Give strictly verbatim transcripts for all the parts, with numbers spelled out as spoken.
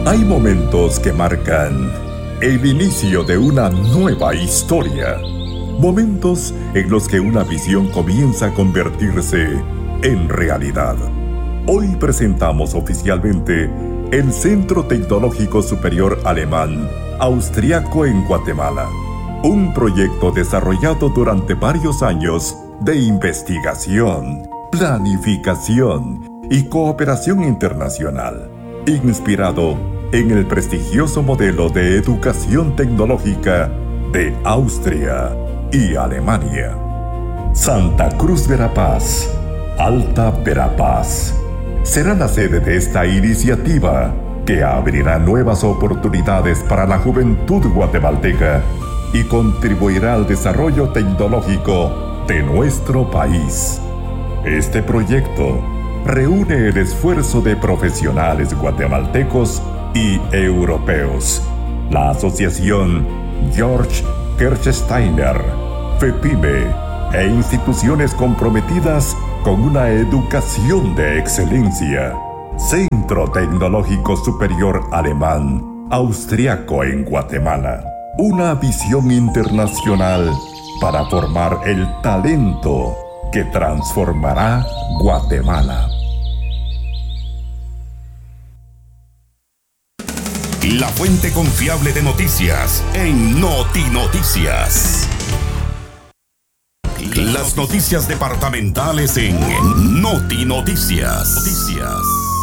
Hay momentos que marcan el inicio de una nueva historia. Momentos en los que una visión comienza a convertirse en realidad. Hoy presentamos oficialmente el Centro Tecnológico Superior Alemán Austriaco en Guatemala. Un proyecto desarrollado durante varios años de investigación, planificación y cooperación internacional, inspirado en el prestigioso modelo de educación tecnológica de Austria y Alemania. Santa Cruz Verapaz, Alta Verapaz, será la sede de esta iniciativa que abrirá nuevas oportunidades para la juventud guatemalteca y contribuirá al desarrollo tecnológico de nuestro país. Este proyecto reúne el esfuerzo de profesionales guatemaltecos y europeos, la Asociación Georg Kirchsteiner, FEPIME e instituciones comprometidas con una educación de excelencia. Centro Tecnológico Superior Alemán Austriaco en Guatemala. Una visión internacional para formar el talento que transformará Guatemala. La fuente confiable de noticias en Notinoticias. Las noticias departamentales en Notinoticias. Noticias.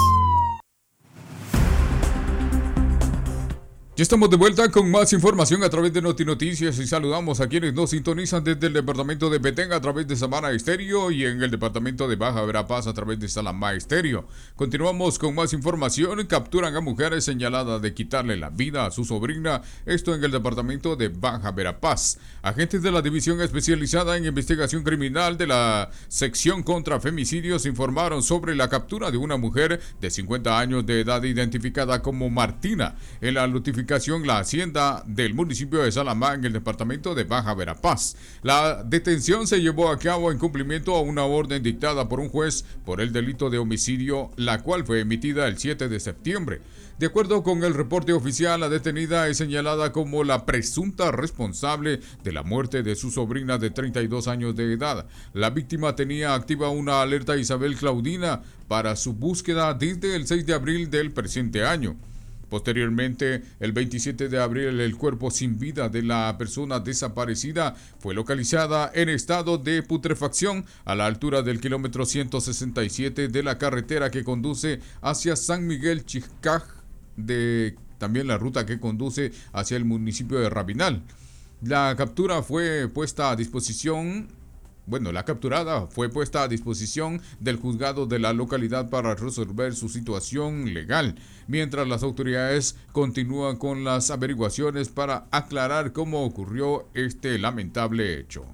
Ya estamos de vuelta con más información a través de Notinoticias y saludamos a quienes nos sintonizan desde el departamento de Petén a través de Samana Estéreo y en el departamento de Baja Verapaz a través de Salamá Estéreo. Continuamos con más información. Capturan a mujeres señaladas de quitarle la vida a su sobrina, esto en el departamento de Baja Verapaz. Agentes de la División Especializada en Investigación Criminal de la Sección contra Femicidios informaron sobre la captura de una mujer de cincuenta años de edad identificada como Martina en la notificación La Hacienda del municipio de Salamá en el departamento de Baja Verapaz. La detención se llevó a cabo en cumplimiento a una orden dictada por un juez por el delito de homicidio, la cual fue emitida el siete de septiembre. De acuerdo con el reporte oficial, la detenida es señalada como la presunta responsable de la muerte de su sobrina de treinta y dos años de edad. La víctima tenía activa una alerta Isabel Claudina para su búsqueda desde el seis de abril del presente año. Posteriormente, el veintisiete de abril, el cuerpo sin vida de la persona desaparecida fue localizada en estado de putrefacción a la altura del kilómetro ciento sesenta y siete de la carretera que conduce hacia San Miguel Chicaj, de también la ruta que conduce hacia el municipio de Rabinal. La captura fue puesta a disposición Bueno, la capturada fue puesta a disposición del juzgado de la localidad para resolver su situación legal, mientras las autoridades continúan con las averiguaciones para aclarar cómo ocurrió este lamentable hecho.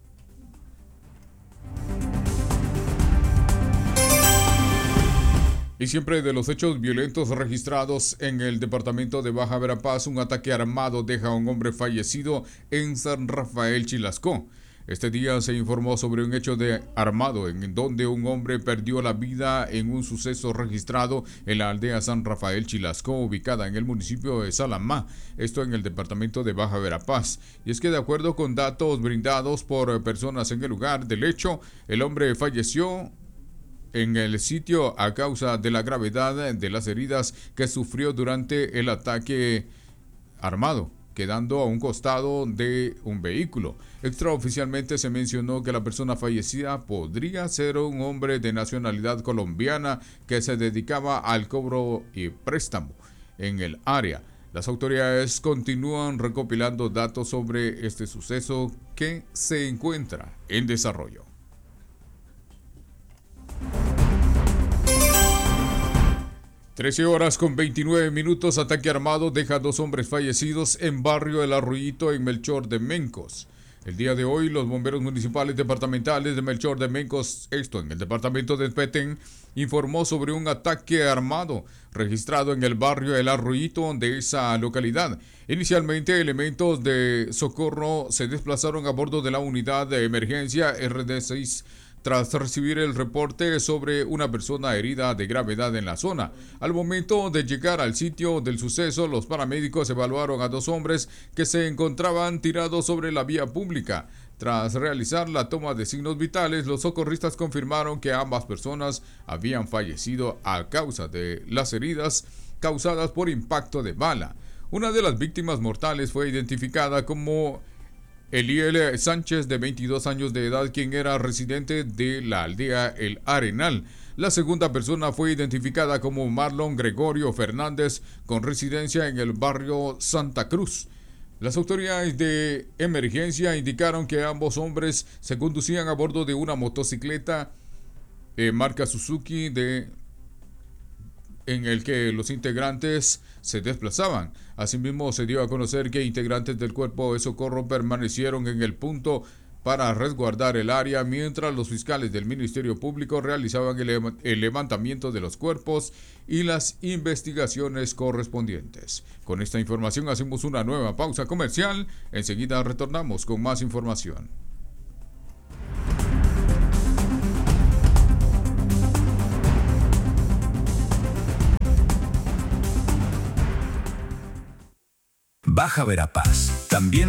Y siempre de los hechos violentos registrados en el departamento de Baja Verapaz, un ataque armado deja a un hombre fallecido en San Rafael Chilascó. Este día se informó sobre un hecho de armado en donde un hombre perdió la vida en un suceso registrado en la aldea San Rafael Chilascó, ubicada en el municipio de Salamá, esto en el departamento de Baja Verapaz. Y es que de acuerdo con datos brindados por personas en el lugar del hecho, el hombre falleció en el sitio a causa de la gravedad de las heridas que sufrió durante el ataque armado, quedando a un costado de un vehículo. Extraoficialmente se mencionó que la persona fallecida podría ser un hombre de nacionalidad colombiana que se dedicaba al cobro y préstamo en el área. Las autoridades continúan recopilando datos sobre este suceso que se encuentra en desarrollo. trece horas con veintinueve minutos, ataque armado deja dos hombres fallecidos en barrio El Arroyito en Melchor de Mencos. El día de hoy, los bomberos municipales departamentales de Melchor de Mencos, esto en el departamento de Petén, informó sobre un ataque armado registrado en el barrio El Arroyito de esa localidad. Inicialmente, elementos de socorro se desplazaron a bordo de la unidad de emergencia R D seis tras recibir el reporte sobre una persona herida de gravedad en la zona. Al momento de llegar al sitio del suceso, los paramédicos evaluaron a dos hombres que se encontraban tirados sobre la vía pública. Tras realizar la toma de signos vitales, los socorristas confirmaron que ambas personas habían fallecido a causa de las heridas causadas por impacto de bala. Una de las víctimas mortales fue identificada como Eliel Sánchez, de veintidós años de edad, quien era residente de la aldea El Arenal. La segunda persona fue identificada como Marlon Gregorio Fernández, con residencia en el barrio Santa Cruz. Las autoridades de emergencia indicaron que ambos hombres se conducían a bordo de una motocicleta eh, marca Suzuki de en el que los integrantes se desplazaban. Asimismo, se dio a conocer que integrantes del Cuerpo de Socorro permanecieron en el punto para resguardar el área, mientras los fiscales del Ministerio Público realizaban el, el levantamiento de los cuerpos y las investigaciones correspondientes. Con esta información hacemos una nueva pausa comercial. Enseguida retornamos con más información. Baja Verapaz también